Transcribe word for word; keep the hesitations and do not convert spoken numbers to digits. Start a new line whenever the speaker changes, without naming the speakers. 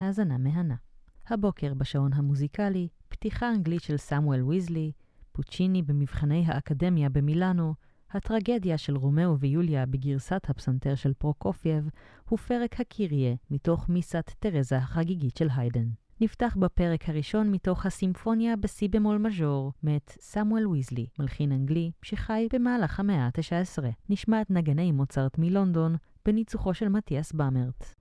האזנה מהנה. הבוקר בשעון המוזיקלי, פתיחה אנגלית של סמואל ויזלי, פוצ'יני במבחני האקדמיה במילאנו, הטרגדיה של רומאו ויוליה בגרסת הפסנתר של פרוקופייב, ופרק הקיריה מתוך מיסת תרזה החגיגית של היידן. נפתח בפרק הראשון מתוך הסימפוניה בסי במול מז'ור, מאת סמואל ויזלי, מלחין אנגלי שחי במהלך המאה ה-תשע עשרה. נשמעת נגני מוצרט מלונדון, בניצוחו של מתיאס באמרט.